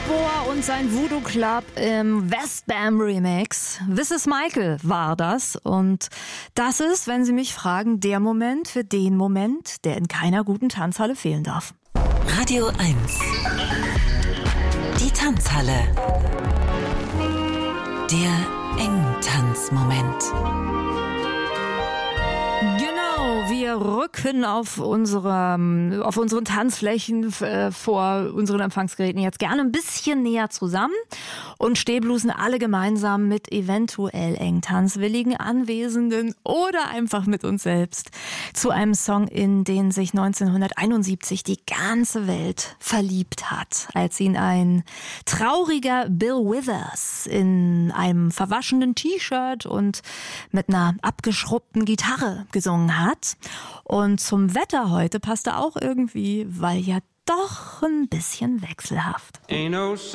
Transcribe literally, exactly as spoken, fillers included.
Bohr und sein Voodoo Club im Westbam Remix. This is Michael war das. Und das ist, wenn Sie mich fragen, der Moment für den Moment, der in keiner guten Tanzhalle fehlen darf. Radio eins. Die Tanzhalle. Der Engtanzmoment. Genau, wir rücken auf, unserem, auf unseren Tanzflächen äh, vor unseren Empfangsgeräten jetzt gerne ein bisschen näher zusammen und stehblusen alle gemeinsam mit eventuell eng tanzwilligen Anwesenden oder einfach mit uns selbst zu einem Song, in den sich neunzehnhunderteinundsiebzig die ganze Welt verliebt hat, als ihn ein trauriger Bill Withers in einem verwaschenen T-Shirt und mit einer abgeschrubbten Gitarre gesungen hat. Und zum Wetter heute passte auch irgendwie, weil ja doch ein bisschen wechselhaft. Ain't no